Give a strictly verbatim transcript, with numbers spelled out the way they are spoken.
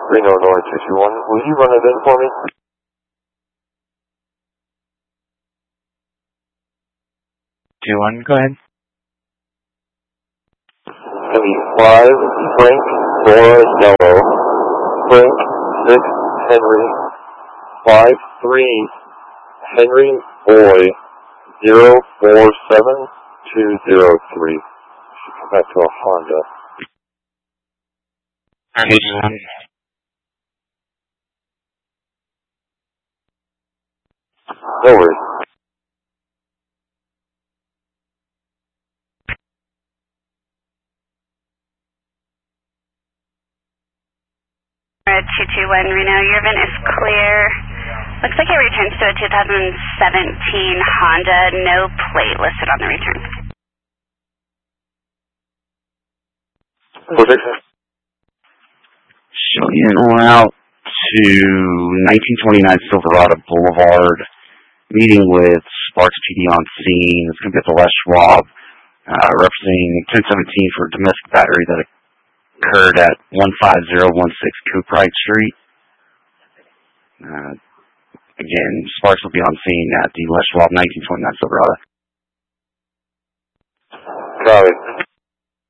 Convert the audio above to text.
Reno, Illinois, two two one. Will you run it in for me? two one, go ahead. It's going to be five, Frank, Laura, Yellow, Frank, six, Henry, five, three, Henry, Boy, zero, four, seven, two, zero, three. Should come back to a Honda. two one. No worries. two two one Reno, your event is clear. Looks like it returns to a two thousand seventeen Honda, no plate listed on the return. Prediction. Showing you en route to nineteen twenty-nine Silverado Boulevard, meeting with Sparks P D on scene. It's going to be at the Les Schwab, uh, representing ten seventeen for a domestic battery that occurred at one five zero one six Cooperite Street. Uh, again, Sparks will be on scene at the Les Schwab, nineteen twenty-nine Silverado. Got it.